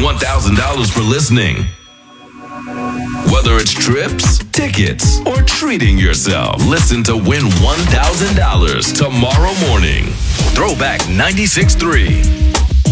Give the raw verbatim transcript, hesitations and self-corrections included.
one thousand dollars for listening. Whether it's trips, tickets, or treating yourself, listen to win one thousand dollars tomorrow morning. Throwback ninety-six point three.